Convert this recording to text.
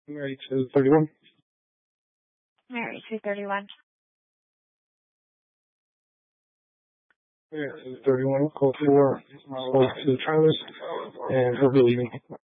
Mary 231. Mary 231. Mary 231, code 4, spoke to the trailers and her leaving.